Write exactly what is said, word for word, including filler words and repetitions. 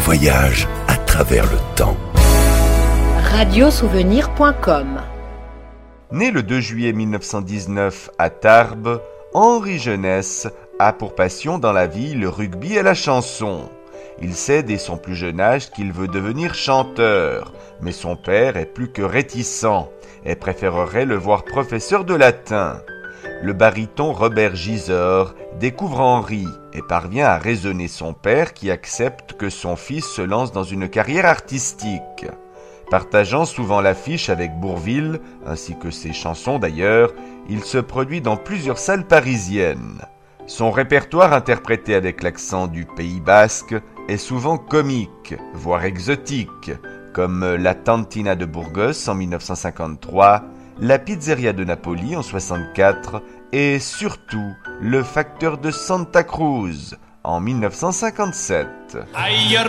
voyage à travers le temps. radiosouvenir point com. Né le deux juillet mille neuf cent dix-neuf à Tarbes, Henri Jeunesse a pour passion dans la vie le rugby et la chanson. Il sait dès son plus jeune âge qu'il veut devenir chanteur, mais son père est plus que réticent et préférerait le voir professeur de latin. Le baryton Robert Gisors découvre Henri et parvient à raisonner son père qui accepte que son fils se lance dans une carrière artistique. Partageant souvent l'affiche avec Bourvil, ainsi que ses chansons d'ailleurs, il se produit dans plusieurs salles parisiennes. Son répertoire interprété avec l'accent du Pays basque est souvent comique, voire exotique, comme La Tantina de Burgos en mille neuf cent cinquante-trois, La Pizzeria de Napoli en soixante-quatre et surtout Le Facteur de Santa Cruz en mille neuf cent cinquante-sept. Aïe